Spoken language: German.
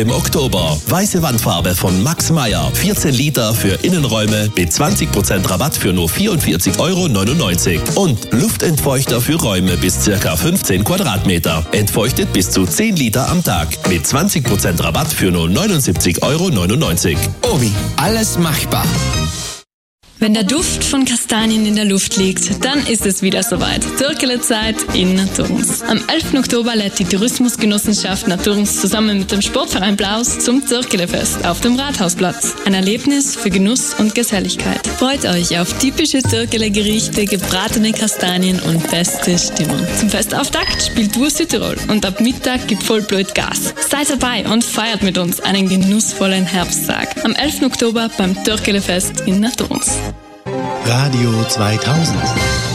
Im Oktober weiße Wandfarbe von Max Meyer. 14 Liter für Innenräume mit 20% Rabatt für nur 44,99 € und Luftentfeuchter für Räume bis ca. 15 Quadratmeter. Entfeuchtet bis zu 10 Liter am Tag mit 20% Rabatt für nur 79,99 €. Obi, alles machbar. Wenn der Duft von Kastanien in der Luft liegt, dann ist es wieder soweit. Türkele-Zeit in Naturns. Am 11. Oktober lädt die Tourismusgenossenschaft Naturns zusammen mit dem Sportverein Blaus zum Türkele-Fest auf dem Rathausplatz. Ein Erlebnis für Genuss und Geselligkeit. Freut euch auf typische Türkele-Gerichte, gebratene Kastanien und beste Stimmung. Zum Festauftakt spielt Wur Südtirol und ab Mittag gibt Vollblut Gas. Seid dabei und feiert mit uns einen genussvollen Herbsttag. Am 11. Oktober beim Türkele-Fest in Naturns. Radio 2000